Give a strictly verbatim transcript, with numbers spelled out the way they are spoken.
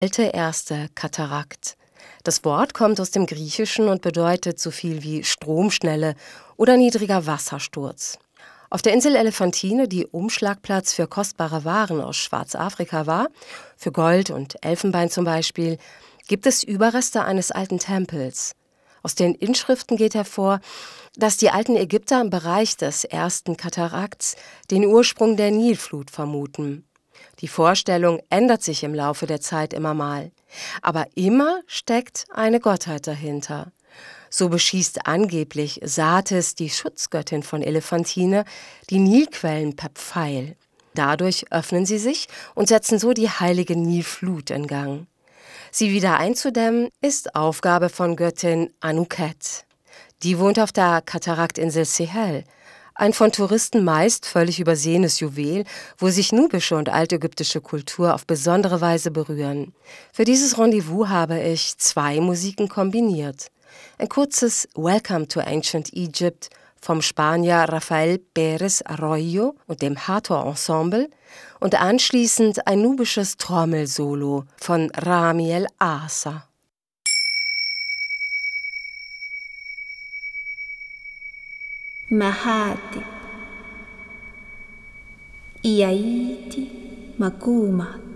alte erste Katarakt. Das Wort kommt aus dem Griechischen und bedeutet so viel wie Stromschnelle oder niedriger Wassersturz. Auf der Insel Elefantine, die Umschlagplatz für kostbare Waren aus Schwarzafrika war, für Gold und Elfenbein zum Beispiel, gibt es Überreste eines alten Tempels. Aus den Inschriften geht hervor, dass die alten Ägypter im Bereich des ersten Katarakts den Ursprung der Nilflut vermuten. Die Vorstellung ändert sich im Laufe der Zeit immer mal. Aber immer steckt eine Gottheit dahinter. So beschießt angeblich Satis, die Schutzgöttin von Elefantine, die Nilquellen per Pfeil. Dadurch öffnen sie sich und setzen so die heilige Nilflut in Gang. Sie wieder einzudämmen, ist Aufgabe von Göttin Anuket. Die wohnt auf der Kataraktinsel Sehel, ein von Touristen meist völlig übersehenes Juwel, wo sich nubische und altägyptische Kultur auf besondere Weise berühren. Für dieses Rendezvous habe ich zwei Musiken kombiniert. Ein kurzes Welcome to Ancient Egypt vom Spanier Rafael Pérez Arroyo und dem Hathor Ensemble und anschließend ein nubisches Trommelsolo von Rami El Asa. Mahati Iaiti Makumat